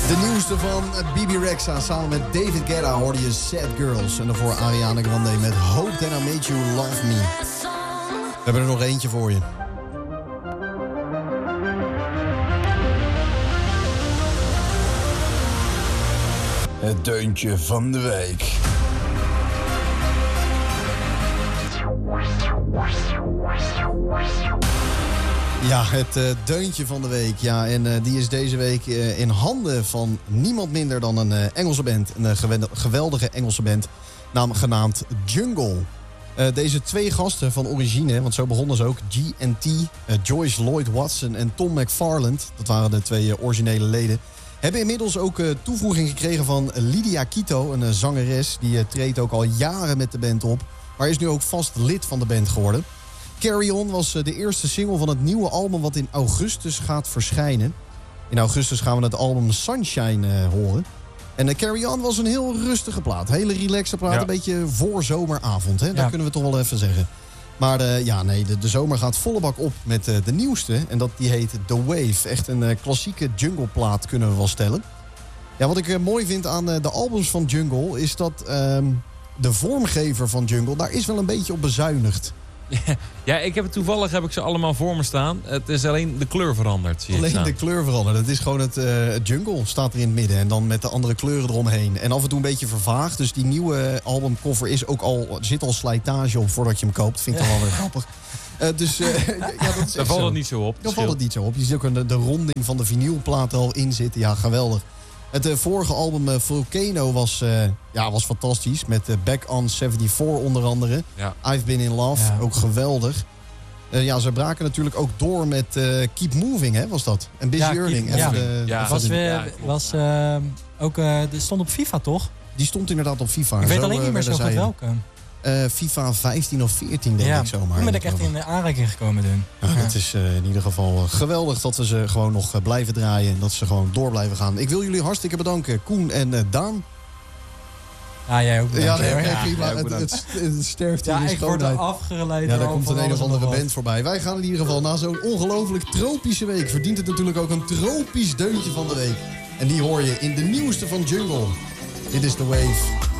De nieuwste van Bibi Rexha samen met David Guetta hoorde je Sad Girls. En daarvoor Ariana Grande met Hope That I Made You Love Me. We hebben er nog eentje voor je. Het deuntje van de week. Ja, het deuntje van de week. Ja, en die is deze week in handen van niemand minder dan een Engelse band. Een geweldige Engelse band genaamd Jungle. Deze twee gasten van origine, want zo begonnen ze ook, G&T, Joyce Lloyd Watson en Tom McFarland. Dat waren de twee originele leden. Hebben inmiddels ook toevoeging gekregen van Lydia Kito, een zangeres. Die treedt ook al jaren met de band op, maar is nu ook vast lid van de band geworden. Carry On was de eerste single van het nieuwe album wat in augustus gaat verschijnen. In augustus gaan we het album Sunshine horen. En Carry On was een heel rustige plaat. Hele relaxe plaat, Een beetje voorzomeravond. Hè? Dat kunnen we toch wel even zeggen. Maar de zomer gaat volle bak op met de nieuwste. En die heet The Wave. Echt een klassieke jungleplaat kunnen we wel stellen. Ja, wat ik mooi vind aan de albums van Jungle is dat de vormgever van Jungle, daar is wel een beetje op bezuinigd. Ja, toevallig heb ik ze allemaal voor me staan. Het is alleen de kleur veranderd. Alleen de kleur veranderd. Het is gewoon het jungle staat er in het midden. En dan met de andere kleuren eromheen. En af en toe een beetje vervaagd. Dus die nieuwe albumcover zit al slijtage op voordat je hem koopt. Vind ik dan wel weer grappig. Dat is daar valt het niet zo op. Daar valt het niet zo op. Je ziet ook de ronding van de vinylplaat er al in zitten. Ja, geweldig. Het vorige album Volcano was fantastisch. Met Back on 74 onder andere. Ja. I've Been in Love, ook geweldig. Ze braken natuurlijk ook door met Keep Moving, hè, was dat? En Busy Earning. Die stond op FIFA, toch? Die stond inderdaad op FIFA. Ik weet alleen niet meer zo goed welke. FIFA 15 of 14 denk ik zomaar. Toen ben ik echt in aanraking gekomen met hun. Het is in ieder geval geweldig dat we ze gewoon nog blijven draaien. En dat ze gewoon door blijven gaan. Ik wil jullie hartstikke bedanken, Koen en Daan. Ja, jij ook bedankt. Het sterft hier in ik word er afgeleid. Ja, daar komt een of andere band voorbij. Wij gaan in ieder geval na zo'n ongelooflijk tropische week. Verdient het natuurlijk ook een tropisch deuntje van de week. En die hoor je in de nieuwste van Jungle. Dit is The Wave.